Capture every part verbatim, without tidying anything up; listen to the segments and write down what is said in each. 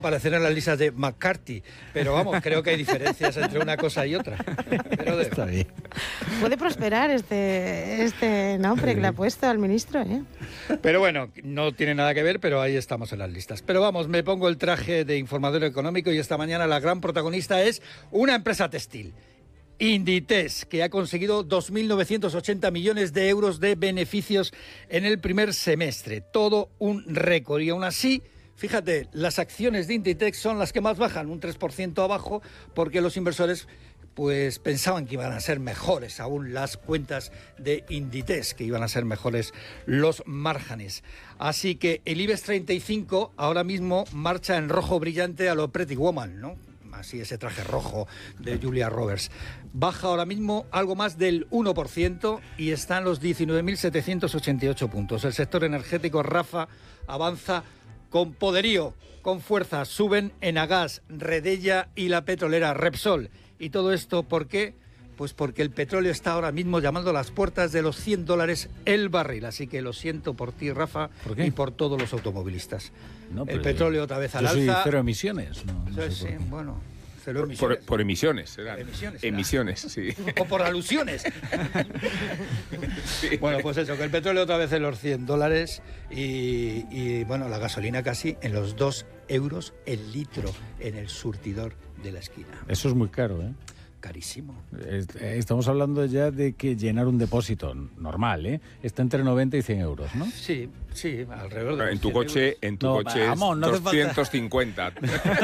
Aparecer en las listas de McCarthy, pero vamos, creo que hay diferencias entre una cosa y otra. Pero de... Está bien. Puede prosperar este, este nombre que le ha puesto al ministro, ¿eh? Pero bueno, no tiene nada que ver, pero ahí estamos en las listas. Pero vamos, me pongo el traje de informador económico y esta mañana la gran protagonista es una empresa textil, Inditex, que ha conseguido dos mil novecientos ochenta millones de euros de beneficios en el primer semestre. Todo un récord y aún así... Fíjate, las acciones de Inditex son las que más bajan, un tres por ciento abajo, porque los inversores pues pensaban que iban a ser mejores aún las cuentas de Inditex, que iban a ser mejores los márgenes. Así que el IBEX treinta y cinco ahora mismo marcha en rojo brillante a lo Pretty Woman, ¿no? Así ese traje rojo de Julia Roberts. Baja ahora mismo algo más del uno por ciento y está en los diecinueve mil setecientos ochenta y ocho puntos. El sector energético, Rafa, avanza con poderío, con fuerza. Suben Enagas, Redella y la petrolera Repsol. ¿Y todo esto por qué? Pues porque el petróleo está ahora mismo llamando a las puertas de los cien dólares el barril. Así que lo siento por ti, Rafa, ¿Por qué? y por todos los automovilistas. No, el petróleo otra vez al yo soy alza. cero emisiones. No, no Sí, sé sí, por qué. bueno, cero Por, emisiones. por, por emisiones, será. Emisiones, será. Emisiones, sí. O por alusiones. Bueno, pues eso, que el petróleo otra vez en los cien dólares y, y, bueno, la gasolina casi en los dos euros el litro en el surtidor de la esquina. Eso es muy caro, ¿eh? Carísimo. Estamos hablando ya de que llenar un depósito normal, ¿eh? Está entre noventa y cien euros, ¿no? Sí, sí, alrededor de En los tu cien coche, euros. en tu No, coche vamos, no hace es doscientos cincuenta.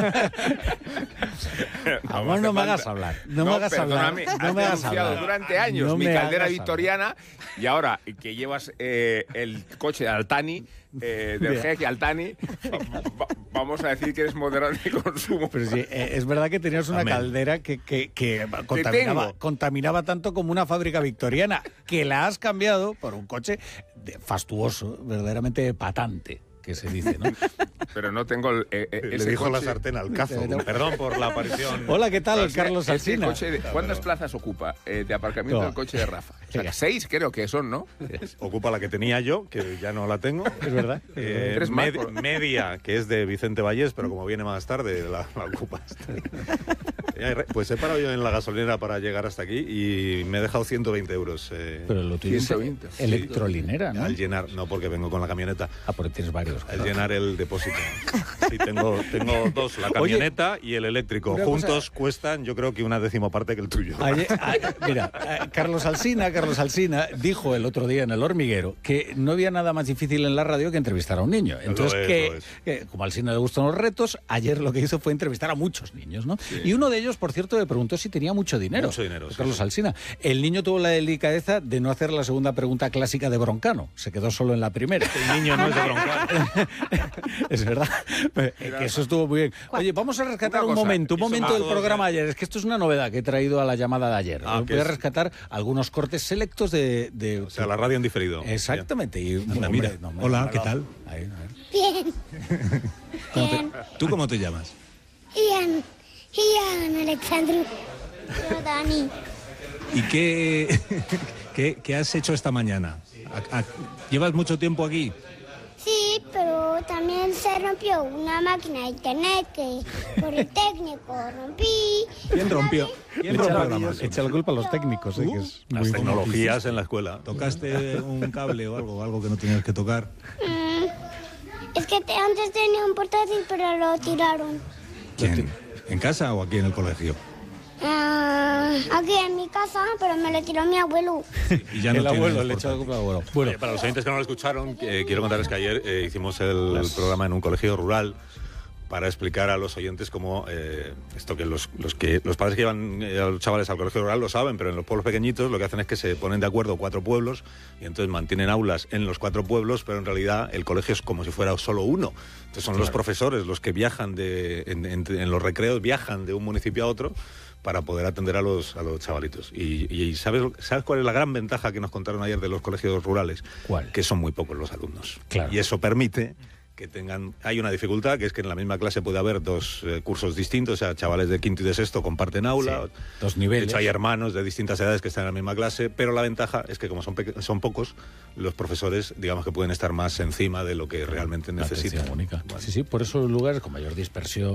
Vamos, no me hagas hablar. No, me hagas hablar. perdóname, No has me hagas denunciado hablar. durante años No mi me caldera hagas victoriana y ahora que llevas eh, el coche de Altani, eh, del Mira. jeque Altani, va- vamos a decir que eres moderado en el consumo. Pero sí, eh, es verdad que tenías una Amén. caldera que, que, que contaminaba, tengo. contaminaba tanto como una fábrica victoriana, que la has cambiado por un coche de- fastuoso, verdaderamente patante, que se dice, ¿no? Pero no tengo el, eh, eh, Le ese dijo la coche- sartén al cazo. Perdón por la aparición. Hola, ¿qué tal, O sea, Carlos ese Alsina? coche de- ¿Cuántas plazas ocupa eh, de aparcamiento No. el coche de Rafa? O sea, Venga. seis creo que son, ¿no? Ocupa la que tenía yo, que ya no la tengo. Es verdad. Eh, Tres más, med- por- media, que es de Vicente Vallés, pero como viene más tarde, la, la ocupas. Pues he parado yo en la gasolinera para llegar hasta aquí y me he dejado ciento veinte euros. eh, Pero lo tuyo es ciento veinte. electrolinera, ¿no? Al llenar, no porque vengo con la camioneta, Ah, porque tienes varios. al llenar el depósito. Sí, tengo, tengo dos, la Oye, camioneta y el eléctrico. una cosa- Juntos cuestan, yo creo que una décima parte que el tuyo. Ayer- a- mira, eh, Carlos Alsina, Carlos Alsina dijo el otro día en El Hormiguero que no había nada más difícil en la radio que entrevistar a un niño. Entonces, Lo es, que, lo es. que como a Alsina le gustan los retos, ayer lo que hizo fue entrevistar a muchos niños, ¿no? Y uno de ellos, por cierto, le preguntó si tenía mucho dinero. Mucho dinero, sí, Carlos sí. Alsina. El niño tuvo la delicadeza de no hacer la segunda pregunta clásica de Broncano. Se quedó solo en la primera. El niño no es de Broncano. Es verdad. Eh, que eso estuvo muy bien. Oye, vamos a rescatar Una un cosa, momento, un y son momento del todos, programa ¿eh? ayer. Es que esto es una novedad que he traído a la llamada de ayer. Ah, Voy que a es- rescatar algunos cortes selectos de... de- O sea, la radio en diferido. Exactamente. Y, Anda, hombre, mira. no, hombre, Hola, no, ¿qué no. tal? Ahí, a ver. Bien, ¿Cómo te- bien. ¿Tú cómo te llamas? Ian, Ian Alexandru. Yo, Dani. ¿Y qué, qué, qué has hecho esta mañana? ¿A- a- ¿Llevas mucho tiempo aquí? Sí, pero también se rompió una máquina de internet que por el técnico rompí. ¿Quién rompió? ¿Quién Echa, rompió la la, máquina? echa la culpa a los técnicos, eh, que es Las muy tecnologías en la escuela. ¿Tocaste un cable o algo, algo que no tenías que tocar? Mm, es que te- antes tenía un portátil, pero lo tiraron. ¿Quién? ¿En casa o aquí en el colegio? Ah, aquí en mi casa, pero me lo tiró mi abuelo. Y ya no el tienes abuelo, le echó la portátil. culpa al abuelo. Bueno, Oye, para los oyentes que no lo escucharon, eh, quiero contarles que ayer eh, hicimos el, el programa en un colegio rural para explicar a los oyentes cómo eh, esto que los, los que los padres que llevan eh, a los chavales al colegio rural lo saben, pero en los pueblos pequeñitos lo que hacen es que se ponen de acuerdo cuatro pueblos y entonces mantienen aulas en los cuatro pueblos, pero en realidad el colegio es como si fuera solo uno. Entonces son los profesores los que viajan de, en, en- en los recreos, viajan de un municipio a otro para poder atender a los, a los chavalitos. Y, y ¿sabes, ¿sabes cuál es la gran ventaja que nos contaron ayer de los colegios rurales? ¿Cuál? Que son muy pocos los alumnos. Claro. Y eso permite que tengan... Hay una dificultad, que es que en la misma clase puede haber dos eh, cursos distintos, o sea, chavales de quinto y de sexto comparten aula. Sí, dos niveles. De hecho, hay hermanos de distintas edades que están en la misma clase, pero la ventaja es que como son, peque- son pocos, los profesores, digamos que pueden estar más encima de lo que realmente la atención necesitan. única. Bueno. Sí, sí, por eso los lugares con mayor dispersión